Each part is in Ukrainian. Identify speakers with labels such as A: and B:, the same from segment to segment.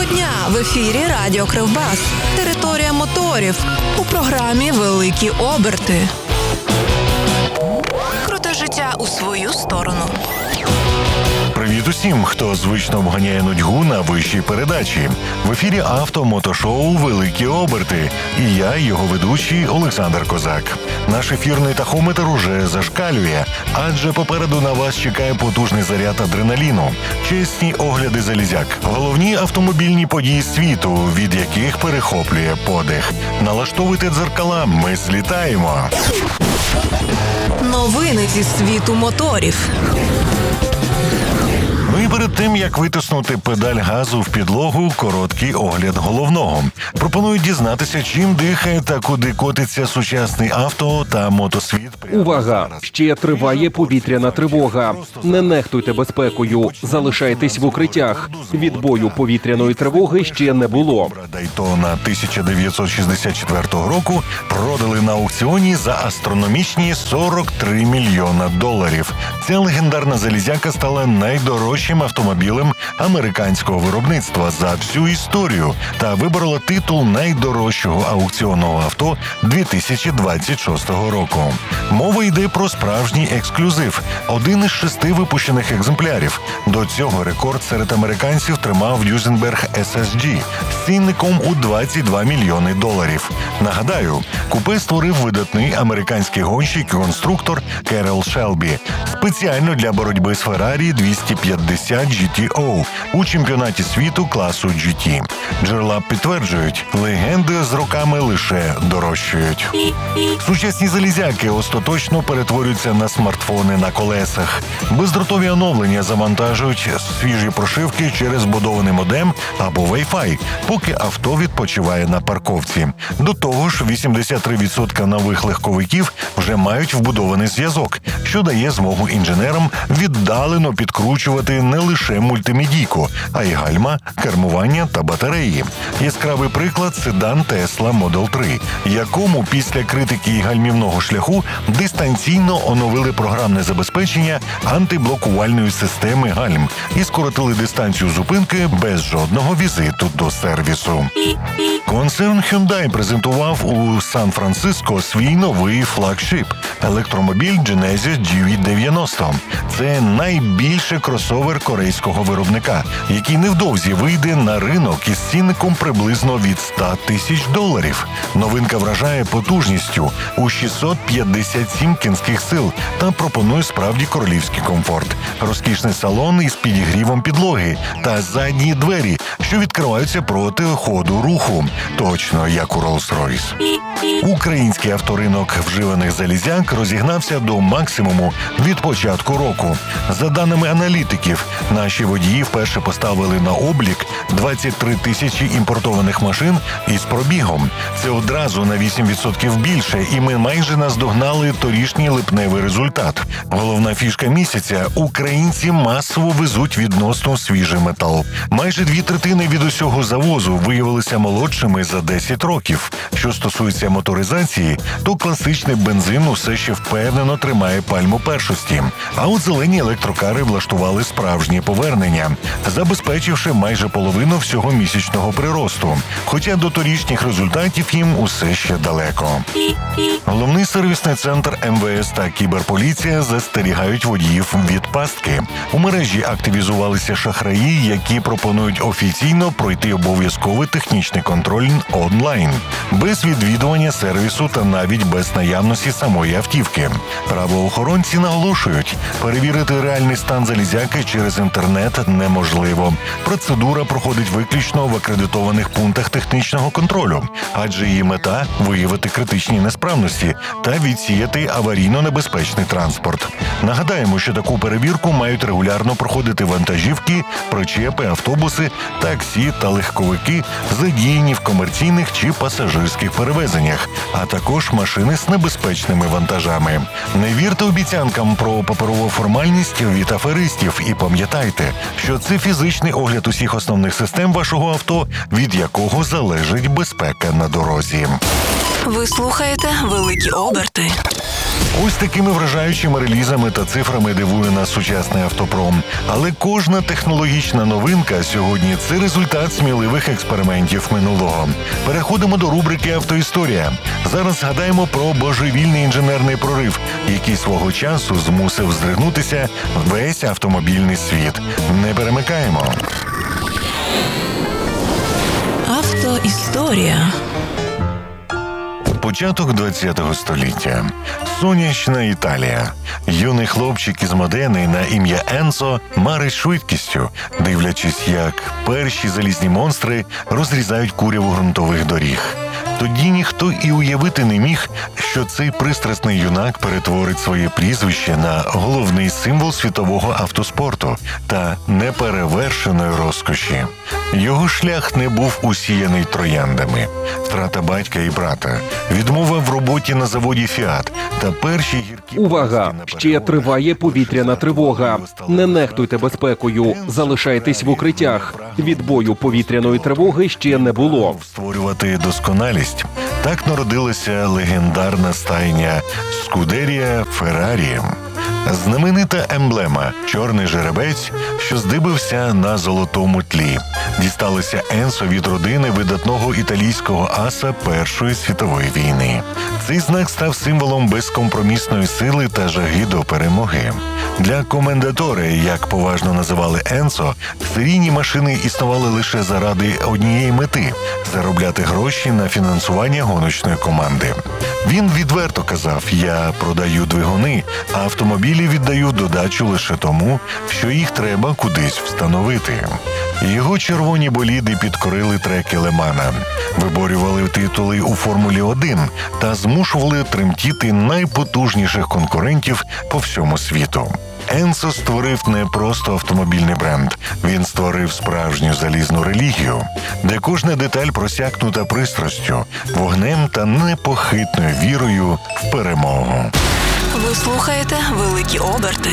A: Щодня в ефірі Радіо Кривбас. Територія моторів. У програмі «Великі оберти». Круте життя у свою сторону.
B: Привіт усім, хто звично обганяє нудьгу на вищій передачі. В ефірі авто-мотошоу «Великі оберти». І я, його ведучий Олександр Козак. Наш ефірний тахометр уже зашкалює, адже попереду на вас чекає потужний заряд адреналіну, чесні огляди залізяк, головні автомобільні події світу, від яких перехоплює подих. Налаштовуйте дзеркала, ми злітаємо.
A: Новини зі світу моторів.
B: Ну і перед тим, як витиснути педаль газу в підлогу, короткий огляд головного. Пропоную дізнатися, чим дихає та куди котиться сучасний авто та мотосвіт.
C: Увага! Ще триває повітряна тривога. Не нехтуйте безпекою. Залишайтесь в укриттях. Відбою повітряної тривоги ще не було.
B: Дайтона 1964 року продали на аукціоні за астрономічні $43 мільйона. Ця легендарна залізяка стала найдорожчим автомобілем американського виробництва за всю історію та виборола титул найдорожчого аукціонного авто 2026 року. Мова йде про справжній ексклюзив – один із 6 випущених екземплярів. До цього рекорд серед американців тримав Duesenberg SSG з цінником у $22 мільйони. Нагадаю, купе створив видатний американський гонщик і конструктор Керол Шелбі спеціально для боротьби з Ferrari 250 GTO у чемпіонаті світу класу GT. Джерела підтверджують, легенди з роками лише дорожчають. Сучасні залізяки остаточно перетворюються на смартфони на колесах. Бездротові оновлення завантажують свіжі прошивки через вбудований модем або Wi-Fi, поки авто відпочиває на парковці. До того ж, 83% нових легковиків вже мають вбудований зв'язок, що дає змогу інженерам віддалено підкручувати не лише мультимедійку, а й гальма, кермування та батареї. Яскравий приклад – седан Tesla Model 3, якому після критики і гальмівного шляху дистанційно оновили програмне забезпечення антиблокувальної системи гальм і скоротили дистанцію зупинки без жодного візиту до сервісу. Концерн Hyundai презентував у Сан-Франциско свій новий флагшип – електромобіль Genesis GV90. Це найбільший кросовер корейського виробника, який невдовзі вийде на ринок із цінником приблизно від $100 тисяч. Новинка вражає потужністю у 657 кінських сил та пропонує справді королівський комфорт. Розкішний салон із підігрівом підлоги та задні двері, що відкриваються проти ходу руху. Точно як у Rolls-Royce. Український авторинок вживаних залізяк розігнався до максимуму від початку року. За даними аналітиків, наші водії вперше поставили на облік 23 тисячі імпортованих машин із пробігом. Це одразу на 8% більше, і ми майже наздогнали торішній липневий результат. Головна фішка місяця – українці масово везуть відносно свіжий метал. Майже 2/3 від усього завозу виявилися молодшими за 10 років. Що стосується моторизації, то класичний бензин усе ще впевнено тримає пальму першості. А от зелені електрокари влаштували справжнє повернення, забезпечивши майже половину всього місячного приросту. Хоча до торішніх результатів їм усе ще далеко. Головний сервісний центр МВС та кіберполіція застерігають водіїв від пастки. У мережі активізувалися шахраї, які пропонують офіційно пройти обов'язковий технічний контроль онлайн, без відвідування сервісу та навіть без наявності самої автівки. Правоохоронці наголошують, перевірити реальний стан залізяки через інтернет неможливо. Процедура проходить виключно в акредитованих пунктах технічного контролю, адже її мета – виявити критичні несправності та відсіяти аварійно-небезпечний транспорт. Нагадаємо, що таку перевірку мають регулярно проходити вантажівки, причепи, автобуси, таксі та легковики, задіяні в комерційних чи пасажирських перевезеннях, а також машини з небезпечними вантажами. Не вірте обіцянкам про паперову формальність від аферистів і пам'ятайте, що це фізичний огляд усіх основних систем вашого авто, від якого залежить безпека на дорозі.
A: Ви слухаєте «Великі оберти».
B: Ось такими вражаючими релізами та цифрами дивує нас сучасний автопром. Але кожна технологічна новинка сьогодні – це результат сміливих експериментів минулого. Переходимо до рубрики «Автоісторія». Зараз згадаємо про божевільний інженерний прорив, який свого часу змусив здригнутися весь автомобільний світ. Не перемикаємо.
A: Автоісторія.
B: Початок ХХ століття. Сонячна Італія. Юний хлопчик із Модени на ім'я Енцо марить швидкістю, дивлячись, як перші залізні монстри розрізають куряву ґрунтових доріг. Тоді ніхто і уявити не міг, що цей пристрасний юнак перетворить своє прізвище на головний символ світового автоспорту та неперевершеної розкоші. Його шлях не був усіяний трояндами. Втрата батька і брата, відмова в роботі на заводі «Фіат» та перші гіркі...
C: Увага! Ще триває повітряна тривога. Не нехтуйте безпекою, залишайтесь в укриттях. Відбою повітряної тривоги ще не було.
B: Створювати досконалість. Так народилася легендарна стайня Скудерія Феррарі. Знаменита емблема – чорний жеребець, що здибився на золотому тлі. Дісталися Енцо від родини видатного італійського аса Першої світової війни. Цей знак став символом безкомпромісної сили та жаги до перемоги. Для комендаторе, як поважно називали Енцо, серійні машини існували лише заради однієї мети – заробляти гроші на фінансування гоночної команди. Він відверто казав: «Я продаю двигуни, а автомобілі віддаю додачу лише тому, що їх треба кудись встановити». Його червоні боліди підкорили треки Ле-Мана, виборювали титули у Формулі-1 та змушували тремтіти найпотужніших конкурентів по всьому світу. Енцо створив не просто автомобільний бренд, він створив справжню залізну релігію, де кожна деталь просякнута пристрастю, вогнем та непохитною вірою в перемогу.
A: Ви слухаєте «Великі оберти».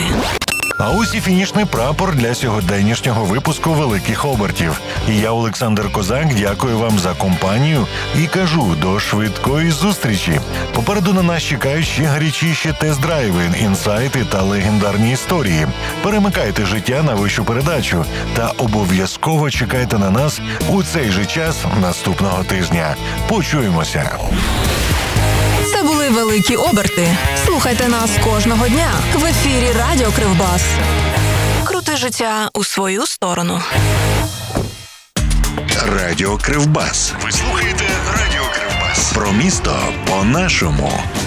B: А ось і фінішний прапор для сьогоденнішнього випуску «Великих обертів». І я, Олександр Козак, дякую вам за компанію і кажу до швидкої зустрічі. Попереду на нас чекають ще гарячіші тест-драйви, інсайти та легендарні історії. Перемикайте життя на вищу передачу та обов'язково чекайте на нас у цей же час наступного тижня. Почуємося!
A: Це були «Великі оберти». Слухайте нас кожного дня в ефірі Радіо Кривбас. Крути життя у свою сторону.
D: Радіо Кривбас. Ви слухаєте Радіо Кривбас. Про місто по-нашому.